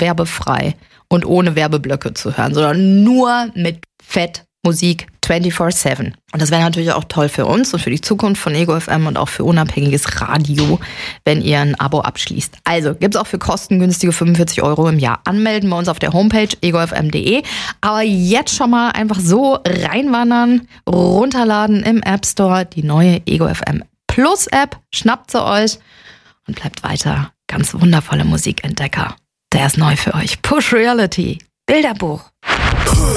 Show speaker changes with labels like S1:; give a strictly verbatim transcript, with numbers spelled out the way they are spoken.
S1: werbefrei und ohne Werbeblöcke zu hören, sondern nur mit Fett Musik vierundzwanzig sieben. Und das wäre natürlich auch toll für uns und für die Zukunft von Ego F M und auch für unabhängiges Radio, wenn ihr ein Abo abschließt. Also gibt's auch für kostengünstige fünfundvierzig Euro im Jahr. Anmelden bei uns auf der Homepage ego f m punkt d e. Aber jetzt schon mal einfach so reinwandern, runterladen im App Store die neue Ego F M Plus App. Schnappt sie euch und bleibt weiter ganz wundervolle Musikentdecker. Der ist neu für euch. Push Reality. Bilderbuch.